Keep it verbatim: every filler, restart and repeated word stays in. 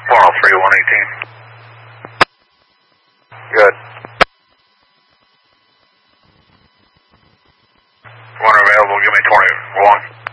one oh three, one eighteen. Good. One available, give me twenty-one.